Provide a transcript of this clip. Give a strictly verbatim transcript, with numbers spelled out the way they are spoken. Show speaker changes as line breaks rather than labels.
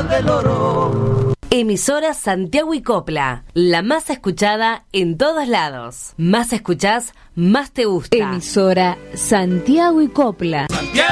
del oro.
Emisora Santiago y Copla, la más escuchada en todos lados. Más escuchás, más te gusta.
Emisora Santiago y Copla.